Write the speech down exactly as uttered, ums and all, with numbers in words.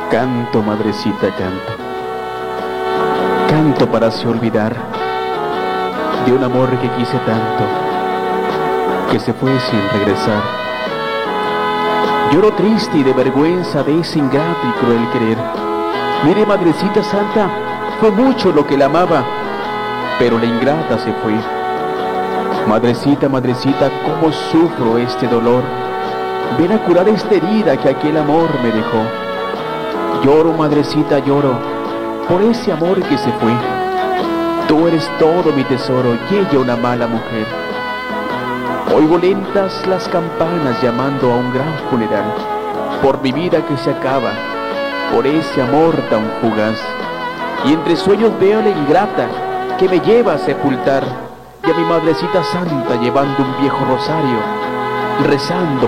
Canto, madrecita, canto. Canto para así olvidar de un amor que quise tanto, que se fue sin regresar. Lloro triste y de vergüenza de ese ingrato y cruel querer. Mire, madrecita santa, fue mucho lo que la amaba, pero la ingrata se fue. Madrecita, madrecita, cómo sufro este dolor. Ven a curar esta herida que aquel amor me dejó. Lloro, madrecita, lloro por ese amor que se fue. Tú eres todo mi tesoro y ella una mala mujer. Oigo lentas las campanas llamando a un gran funeral, por mi vida que se acaba, por ese amor tan fugaz. Y entre sueños veo a la ingrata que me lleva a sepultar, y a mi madrecita santa llevando un viejo rosario, rezando